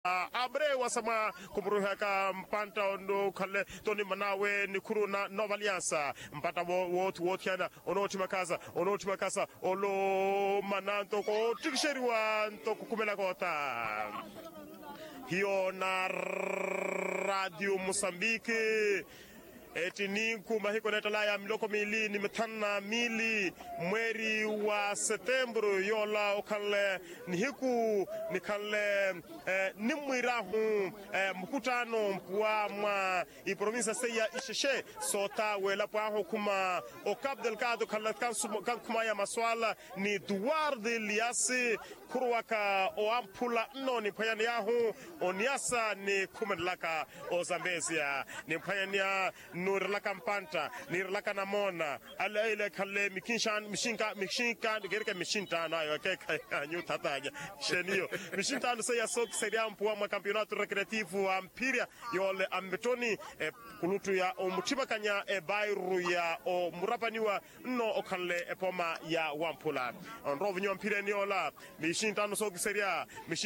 abre wasama kumruha ka mpanta ondo kale toni manawe ni kuru na Nova Aliança mpata wotu yana onoti makasa olo mananto ko tiksheriwa to kumela kota hiyo na Radio Mozambique etini kumahiko netalaya miloko mili ni mitana mili mweri wa Septembro yola okale nihiku nikale nimwirahu mkutano mpua mwa iprovinsa seya isheshe sota wela paho kuma o Cabo Delgado kala kan kuma ya maswala ni Duarte Liasi kuruwaka o ampula no ni payani yahu oniasa ni kumelaka o Zambezia ni payani nurlaka mpanta nirlaka namona ala ile kale mishinka gereka mishinta nayo keka nyuta taja shenio mishinta no seya sok seria mpua mwa campeonato recreativo wa Mpiria yole ambetoni kulutu ya o Mutibakanya Bairu ya o Murapaniwa no okale epoma ya Wampula onrovu nyo Mpiria niola mishinta no sok seria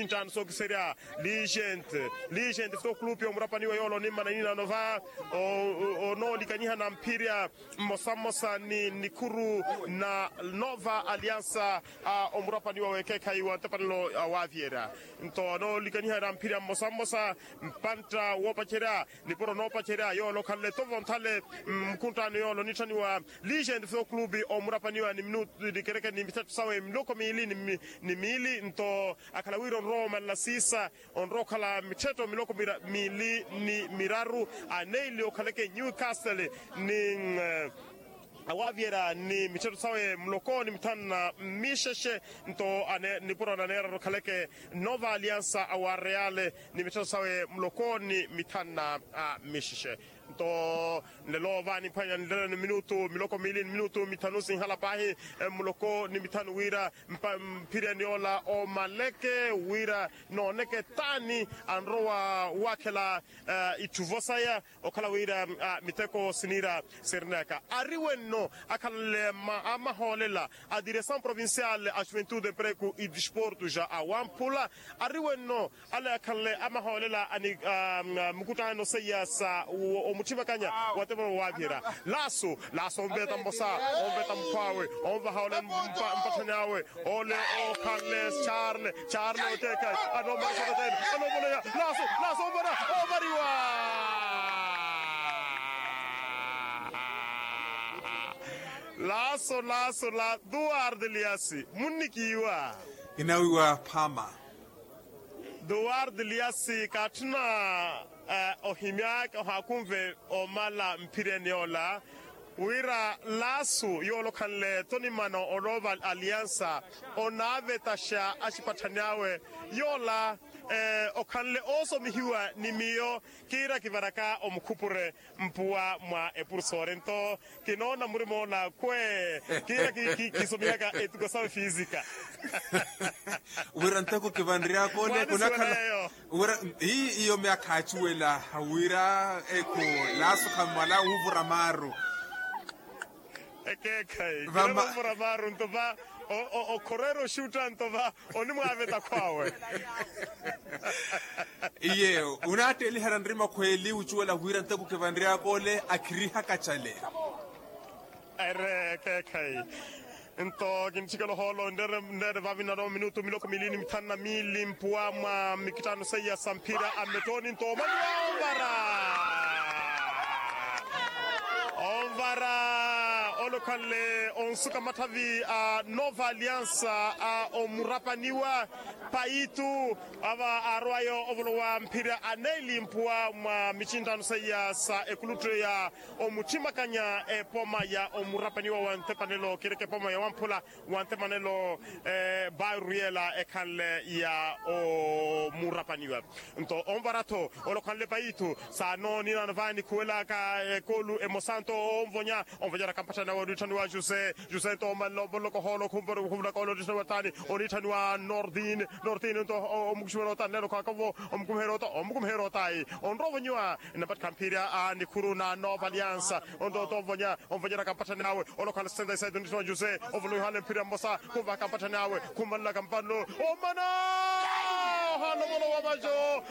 legend fto club yo Murapaniwa yolo nimana nina nova o no likanyiha na Mpiria mosamosa ni Nikuru na Nova Aliança omurapaniwa wekeka iwa tapanlo waviera nto no likanyiha na Mpiria mosamosa mpanta wopachera niporo no pachera yo lokale to vontale mkuntano yo lo nitaniwa legend fo club omurapaniwa ni minutu dikereke ni mitatu sawe mloko mili ni mili nto akalawiro Roma la sisa onrokala miteto miloko mili ni miraru aneili okaleke Newcastle ni awaviera ni micheto sawe mloko ni mitana misheshe nto ni pura na nera kaleke Nova Aliança awa Reale ni micheto sawe mloko ni mitana misheshe to lelo vani panya ni minuto miloko mili minuto mitanusi halapahi mloko ni mitanu wira Mpiria niola o maleke wira no neke tani anroa wakela ituvosaya okala wira miteko sinira serneka ariwenno akale amaholela a direção provincial a juventude preco e desporto já a Wampula ariwenno ala akale amaholela ani mkutano seya sa Mutibakanya whatever wavira laso ombeta mbosa ombeta mpawe omba haule mpatanawe ole o Carles Charles oteka anomba soten anobola laso ombara obariwa laso la Duarte Liasi munikiwa inawiwa Pama Duarte Liasi katuna ohimiak hakumve omala Mpiria niola wira lasu yolo kanle toni mano Nova Aliança onave tasha ashipatanawe yola okanle oso mihiwa nimio kira kivaraka omkupure mpua mwa epursorento kinona murimo na kwe kira kisomiaka etukosawe fizika wira ntako kivandria kole kunakala wira iyo miakachuela wira eko lasu kamala uvura maru ekekai uvura maru ntova o correro shuta ntova onimu aveta kwawe iye unateli harandrima kweli uchuela wira ntako kivandria kole akiriha kachale ere ekekai Into ginchikalo holo ndere vavina do minuto miloko milini mitana mili mpua mwa mikitano seya Sampira ametoni into Onvara olokale onsuka matavi Nova Aliança omurapaniwa paitu ava arwayo ovolowa Mpiria aneli mpua mwa michindano seya sa ekulutre ya Mutibakanya poma ya omurapaniwa wantepanelo kireke poma ya Wampula wantepanelo Bairuela ekale ya omurapaniwa nto onvarato olokale paitu sa no nina navani kuela ka kolu emosanto onvonya kampata na wadutani wa Jose to maloko holo kumbura kolo disawatani onitani wa Nordin to omukshiro tanelo kakavo omkumhero tai onrovonywa napat Kampiria Nikuru na Nova Aliança ondo tovonya kampata nawe olokala senda sai donitwa Jose ovulu hale Mpiria mbosa kuva kampata nawe kumalla kampano omana halo wa majo